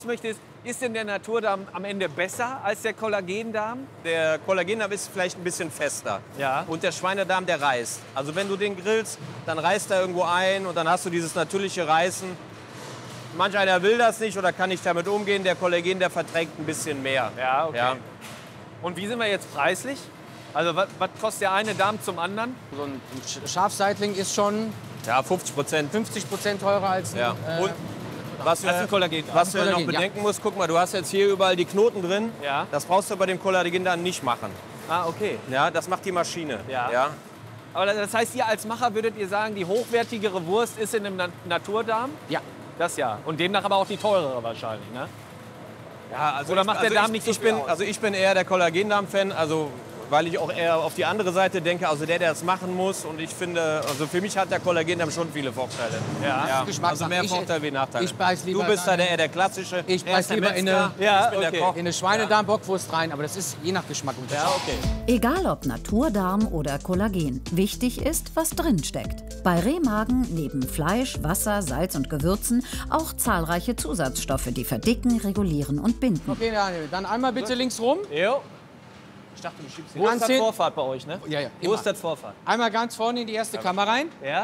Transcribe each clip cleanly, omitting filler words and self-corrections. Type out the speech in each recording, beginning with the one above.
Möchte, ist denn der Naturdarm am Ende besser als der Kollagendarm? Der Kollagendarm ist vielleicht ein bisschen fester. Ja. Und der Schweinedarm, der reißt. Also wenn du den grillst, dann reißt er irgendwo ein und dann hast du dieses natürliche Reißen. Manch einer will das nicht oder kann nicht damit umgehen. Der Kollagen, der verträgt ein bisschen mehr. Ja, okay. Ja. Und wie sind wir jetzt preislich? Also was kostet der eine Darm zum anderen? So ein Schafseitling ist schon Ja, 50%. 50% teurer als ein, Ja. Und was Das ist ein Kollagen. was du noch Kollagen, ja. bedenken musst, guck mal, du hast jetzt hier überall die Knoten drin. Ja. Das brauchst du bei dem Kollagen dann nicht machen. Ah, okay. Ja, das macht die Maschine. Ja. Aber das heißt, ihr als Macher würdet ihr sagen, die hochwertigere Wurst ist in einem Naturdarm? ja. Das ja. Und demnach aber auch die teurere wahrscheinlich, ne? Ja, also Oder macht der Darm nicht so viel aus? Also ich bin eher der Kollagendarm-Fan, also weil ich auch eher auf die andere Seite denke, also der es machen muss. Und ich finde, also für mich hat der Kollagendarm schon viele Vorteile. Ja. Also mehr Vorteile wie Nachteile. Ich beiß lieber du bist da rein. eher der klassische. Ich Er ist beiß der lieber in Metzger, eine- Ja, ich bin der okay. Koch. In eine Schweinedarm-Bockwurst rein, aber das ist je nach Geschmack Ja, unterschiedlich. okay. Egal ob Naturdarm oder Kollagen, wichtig ist, was drin steckt. Bei Rehmagen neben Fleisch, Wasser, Salz und Gewürzen auch zahlreiche Zusatzstoffe, die verdicken, regulieren und binden. Okay, Daniel, dann einmal bitte links rum. Jo. Ich dachte, du schiebst Wo ist das Anziehen. Vorfahrt bei euch, ne? Ja, ja. Wo immer. ist das Vorfahrt? Einmal ganz vorne in die erste Kammer rein. Ja.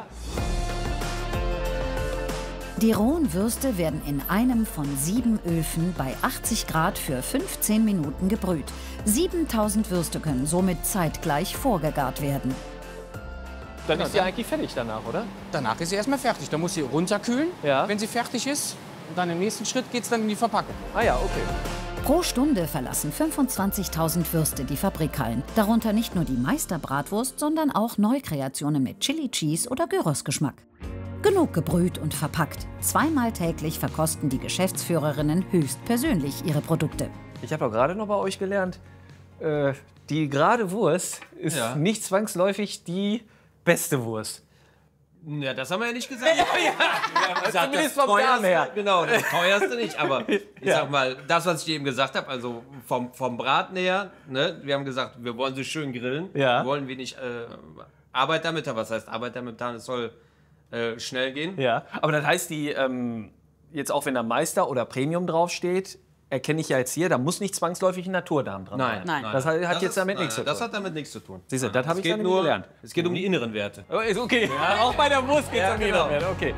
Die rohen Würste werden in einem von 7 Öfen bei 80 Grad für 15 Minuten gebrüht. 7000 Würste können somit zeitgleich vorgegart werden. Dann ist sie eigentlich fertig danach, oder? Danach ist sie erstmal fertig. Dann muss sie runterkühlen, Ja. wenn sie fertig ist. Und dann im nächsten Schritt geht es dann in die Verpackung. Ah ja, okay. Pro Stunde verlassen 25.000 Würste die Fabrikhallen. Darunter nicht nur die Meisterbratwurst, sondern auch Neukreationen mit Chili Cheese oder Gyros-Geschmack. Genug gebrüht und verpackt. Zweimal täglich verkosten die Geschäftsführerinnen höchstpersönlich ihre Produkte. Ich habe auch gerade noch bei euch gelernt, die gerade Wurst ist Ja. nicht zwangsläufig die beste Wurst. Ja, das haben wir ja nicht gesagt. Zumindest vom Darm her. Genau, das teuerste nicht. Aber ich Ja. sag mal, das, was ich dir eben gesagt habe, also vom Braten her, ne, wir haben gesagt, wir wollen sie schön grillen. Ja. Wollen wir nicht Arbeit damit haben. Was heißt Arbeit damit haben? Es soll schnell gehen. Ja, aber das heißt, die jetzt auch wenn da Meister oder Premium draufsteht, erkenne ich ja jetzt hier, da muss nicht zwangsläufig ein Naturdarm dran sein. Nein. Das hat jetzt damit nichts zu tun. Das hat damit nichts zu tun. Siehst du, das habe Es ich geht dann nur gelernt. Es geht um die inneren Werte. Oh, ist okay. Auch bei der Wurst geht es Ja, um die genau. Werte. Okay.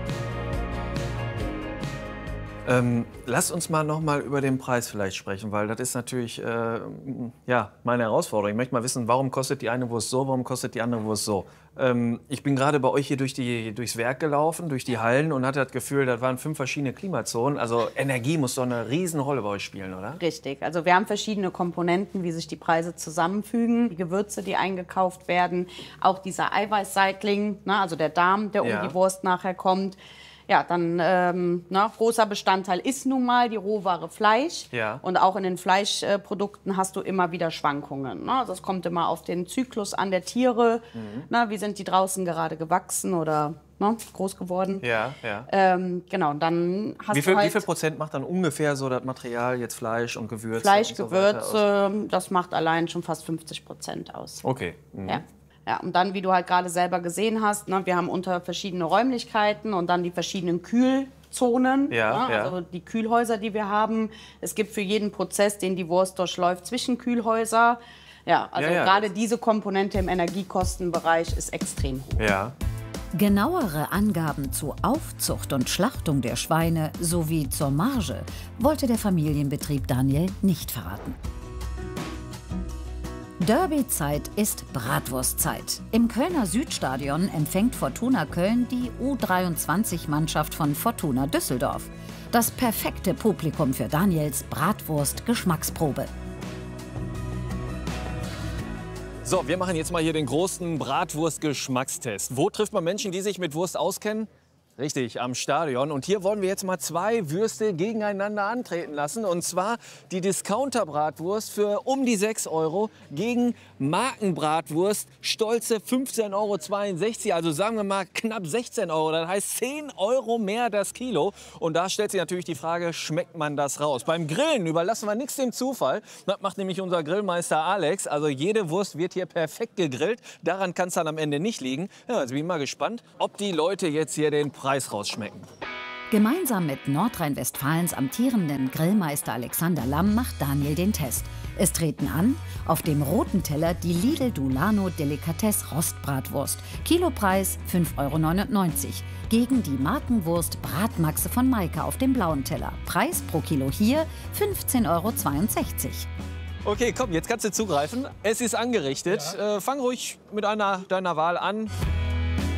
Lasst uns mal noch mal über den Preis vielleicht sprechen, weil das ist natürlich ja, meine Herausforderung. Ich möchte mal wissen, warum kostet die eine Wurst so, warum kostet die andere Wurst so. Ich bin gerade bei euch hier durchs Werk gelaufen, durch die Hallen und hatte das Gefühl, das waren 5 verschiedene Klimazonen. Also Energie muss doch eine Riesenrolle bei euch spielen, oder? Richtig. Also wir haben verschiedene Komponenten, wie sich die Preise zusammenfügen. Die Gewürze, die eingekauft werden. Auch dieser Eiweißseitling, ne, also der Darm, der Ja. um die Wurst nachher kommt. Ja, dann großer Bestandteil ist nun mal die Rohware Fleisch. Ja. Und auch in den Fleischprodukten hast du immer wieder Schwankungen. Ne? Also es kommt immer auf den Zyklus an der Tiere. Ne? Wie sind die draußen gerade gewachsen oder groß geworden? Ja, ja. Genau, und dann hast Wie du halt viel Prozent macht dann ungefähr so das Material, jetzt Fleisch und Gewürze? Fleisch, und so weiter aus? Gewürze, das macht allein schon fast 50% aus. Okay. Mhm. Ja. Ja, und dann, wie du halt gerade selber gesehen hast, ne, wir haben unter verschiedene Räumlichkeiten und dann die verschiedenen Kühlzonen, Ja, ne, ja. also die Kühlhäuser, die wir haben. Es gibt für jeden Prozess, den die Wurst durchläuft, Zwischenkühlhäuser. Ja, also Ja, ja. gerade diese Komponente im Energiekostenbereich ist extrem hoch. Ja. Genauere Angaben zu Aufzucht und Schlachtung der Schweine sowie zur Marge wollte der Familienbetrieb Daniel nicht verraten. Derby-Zeit ist Bratwurstzeit. Im Kölner Südstadion empfängt Fortuna Köln die U23-Mannschaft von Fortuna Düsseldorf. Das perfekte Publikum für Daniels Bratwurst-Geschmacksprobe. So, wir machen jetzt mal hier den großen Bratwurst-Geschmackstest. Wo trifft man Menschen, die sich mit Wurst auskennen? Richtig, am Stadion. Und hier wollen wir jetzt mal 2 Würste gegeneinander antreten lassen. Und zwar die Discounter-Bratwurst für um die 6 € gegen Markenbratwurst, stolze 15,62 €. Also sagen wir mal knapp 16 €. Das heißt 10 € mehr das Kilo. Und da stellt sich natürlich die Frage, schmeckt man das raus? Beim Grillen überlassen wir nichts dem Zufall. Das macht nämlich unser Grillmeister Alex. Also jede Wurst wird hier perfekt gegrillt. Daran kann es dann am Ende nicht liegen. Ja, jetzt bin ich mal gespannt, ob die Leute jetzt hier den Preis rausschmecken. Gemeinsam mit Nordrhein-Westfalens amtierenden Grillmeister Alexander Lamm macht Daniel den Test. Es treten an auf dem roten Teller die Lidl Dulano Delikatesse Rostbratwurst. Kilopreis 5,99 € gegen die Markenwurst Bratmaxe von Maika auf dem blauen Teller. Preis pro Kilo hier 15,62 € Okay, komm, jetzt kannst du zugreifen. Es ist angerichtet. Fang ruhig mit einer deiner Wahl an.